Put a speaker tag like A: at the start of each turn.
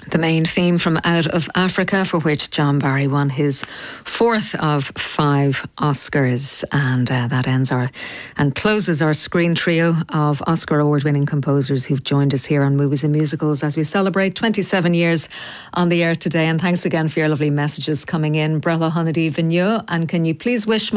A: The main theme from Out of Africa, for which John Barry won his 4th of 5 Oscars. And that ends and closes our screen trio of Oscar award-winning composers who've joined us here on Movies and Musicals as we celebrate 27 years on the air today. And thanks again for your lovely messages coming in. Brella Honady Vigneault, and can you please wish